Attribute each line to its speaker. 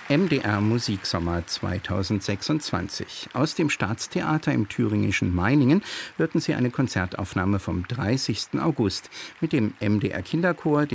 Speaker 1: MDR Musiksommer 2026. Aus dem Staatstheater im thüringischen Meiningen hörten Sie eine Konzertaufnahme vom 30. August mit dem MDR Kinderchor,